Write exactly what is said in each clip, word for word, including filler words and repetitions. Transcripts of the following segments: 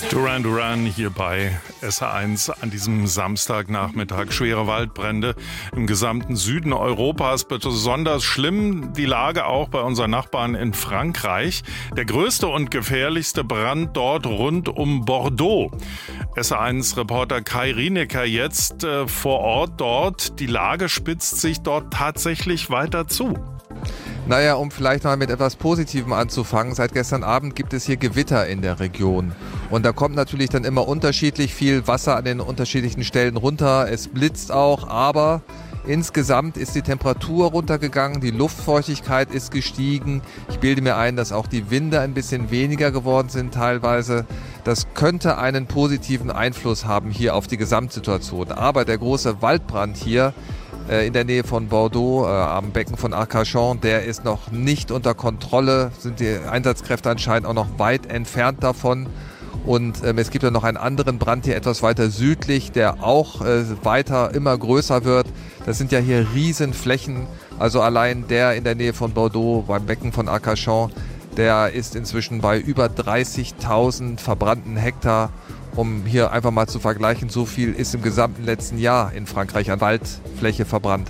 Duran Duran hier bei S R eins an diesem Samstagnachmittag. Schwere Waldbrände im gesamten Süden Europas. Besonders schlimm die Lage auch bei unseren Nachbarn in Frankreich. Der größte und gefährlichste Brand dort rund um Bordeaux. S R eins Reporter Kai Rienecker jetzt äh, vor Ort dort. Die Lage spitzt sich dort tatsächlich weiter zu. Naja, um vielleicht mal mit etwas Positivem anzufangen, seit gestern Abend gibt es hier Gewitter in der Region. Und da kommt natürlich dann immer unterschiedlich viel Wasser an den unterschiedlichen Stellen runter. Es blitzt auch, aber insgesamt ist die Temperatur runtergegangen, die Luftfeuchtigkeit ist gestiegen. Ich bilde mir ein, dass auch die Winde ein bisschen weniger geworden sind teilweise. Das könnte einen positiven Einfluss haben hier auf die Gesamtsituation. Aber der große Waldbrand hier in der Nähe von Bordeaux, äh, am Becken von Arcachon, der ist noch nicht unter Kontrolle, sind die Einsatzkräfte anscheinend auch noch weit entfernt davon. Und ähm, es gibt ja noch einen anderen Brand hier etwas weiter südlich, der auch äh, weiter immer größer wird. Das sind ja hier Riesenflächen, also allein der in der Nähe von Bordeaux, beim Becken von Arcachon, der ist inzwischen bei über dreißigtausend verbrannten Hektar. Um hier einfach mal zu vergleichen, so viel ist im gesamten letzten Jahr in Frankreich an Waldfläche verbrannt.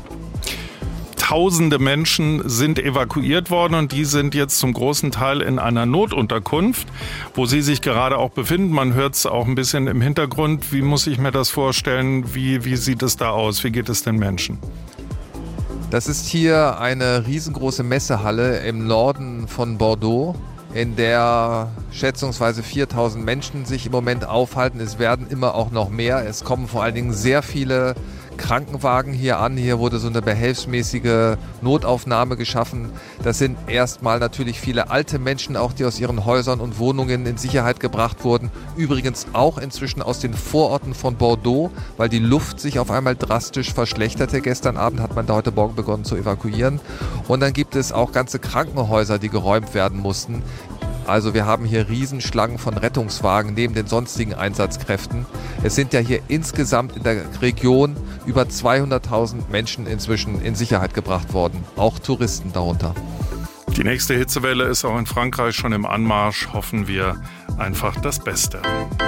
Tausende Menschen sind evakuiert worden und die sind jetzt zum großen Teil in einer Notunterkunft, wo sie sich gerade auch befinden. Man hört es auch ein bisschen im Hintergrund. Wie muss ich mir das vorstellen? Wie, wie sieht es da aus? Wie geht es den Menschen? Das ist hier eine riesengroße Messehalle im Norden von Bordeaux, in der schätzungsweise viertausend Menschen sich im Moment aufhalten. Es werden immer auch noch mehr. Es kommen vor allen Dingen sehr viele Krankenwagen hier an. Hier wurde so eine behelfsmäßige Notaufnahme geschaffen. Das sind erstmal natürlich viele alte Menschen, auch die aus ihren Häusern und Wohnungen in Sicherheit gebracht wurden. Übrigens auch inzwischen aus den Vororten von Bordeaux, weil die Luft sich auf einmal drastisch verschlechterte. Gestern Abend hat man da heute Morgen begonnen zu evakuieren. Und dann gibt es auch ganze Krankenhäuser, die geräumt werden mussten. Also wir haben hier Riesenschlangen von Rettungswagen neben den sonstigen Einsatzkräften. Es sind ja hier insgesamt in der Region über zweihunderttausend Menschen inzwischen in Sicherheit gebracht worden, auch Touristen darunter. Die nächste Hitzewelle ist auch in Frankreich schon im Anmarsch. Hoffen wir einfach das Beste.